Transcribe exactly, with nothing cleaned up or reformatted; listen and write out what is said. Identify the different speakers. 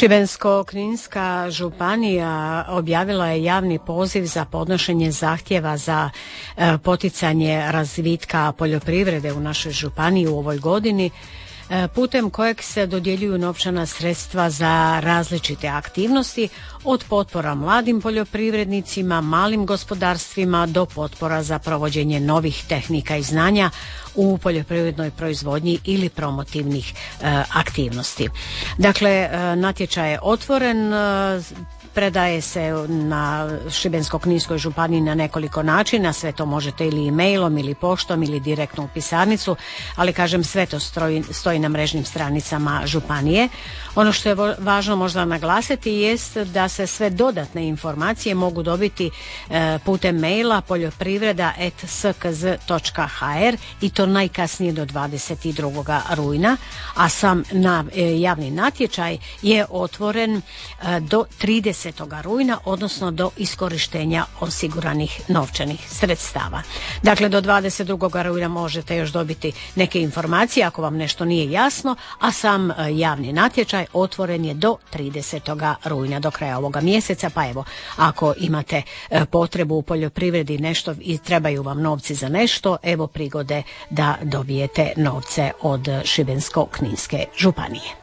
Speaker 1: Šibensko-kninska županija objavila je javni poziv za podnošenje zahtjeva za e, poticanje razvitka poljoprivrede u našoj županiji u ovoj godini, e, putem kojeg se dodjeljuju novčana sredstva za različite aktivnosti, od potpora mladim poljoprivrednicima, malim gospodarstvima do potpora za provođenje novih tehnika i znanja u poljoprivrednoj proizvodnji ili promotivnih e, aktivnosti. Dakle, e, natječaj je otvoren, e, predaje se na Šibensko-kninskoj županiji na nekoliko načina, sve to možete ili e-mailom ili poštom ili direktno u pisarnicu, ali kažem sve to stoji, stoji na mrežnim stranicama županije. Ono što je važno možda naglasiti jest da se sve dodatne informacije mogu dobiti e, putem maila poljoprivreda at s k z točka h r i to najkasnije do dvadeset drugog rujna, a sam na, e, javni natječaj je otvoren e, do tridesetog rujna, odnosno do iskorištenja osiguranih novčanih sredstava. Dakle, do dvadeset drugog rujna možete još dobiti neke informacije ako vam nešto nije jasno, a sam e, javni natječaj otvoren je do tridesetog rujna, do kraja ovoga mjeseca, pa evo, ako imate e, potrebu u poljoprivredi nešto i trebaju vam novci za nešto, evo prigode da dobijete novce od Šibensko-kninske županije.